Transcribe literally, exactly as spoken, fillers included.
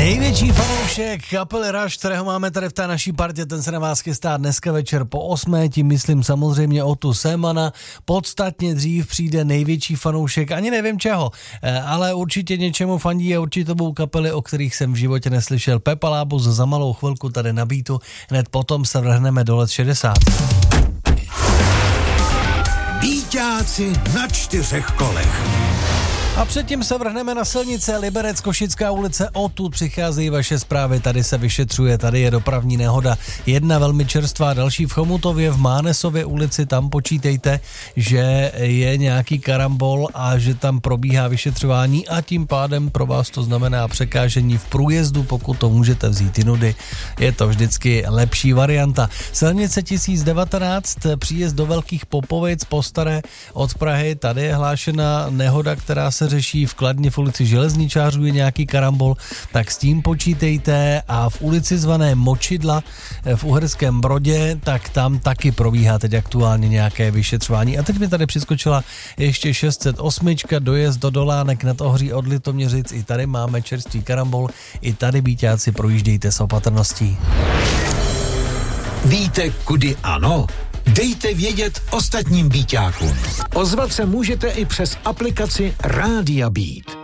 Největší fanoušek kapely Rush, kterého máme tady v té naší partě, ten se na vás chystá dneska večer po osmé, tím myslím samozřejmě o tu Semana. Podstatně dřív přijde největší fanoušek, ani nevím čeho, ale určitě něčemu fandí a určitě to budou kapely, o kterých jsem v životě neslyšel. Pepa Lábus za malou chvilku tady na beatu, hned potom se vrhneme do let šedesát. Bíťáci na čtyřech kolech. A předtím se vrhneme na silnice Liberec, Košická ulice, odtud přicházejí vaše zprávy, tady se vyšetřuje, tady je dopravní nehoda, jedna velmi čerstvá, další v Chomutově, v Mánesově ulici, tam počítejte, že je nějaký karambol a že tam probíhá vyšetřování a tím pádem pro vás to znamená překážení v průjezdu, pokud to můžete vzít jinudy, je to vždycky lepší varianta. Silnice tisíc devatenáct, příjezd do Velkých Popovic, po Staré od Prahy, tady je hlášena nehoda, která se řeší v Kladně v ulici Železničářů, je nějaký karambol, tak s tím počítejte a v ulici zvané Močidla v Uherském Brodě, tak tam taky probíhá teď aktuálně nějaké vyšetřování. A teď mi tady přiskočila ještě šest set osm, dojezd do Dolánek nad Ohří od Litoměřic, i tady máme čerstvý karambol, i tady bíťáci projíždějte s opatrností. Víte, kudy ano? Dejte vědět ostatním bíťákům. Ozvat se můžete i přes aplikaci Rádia Beat.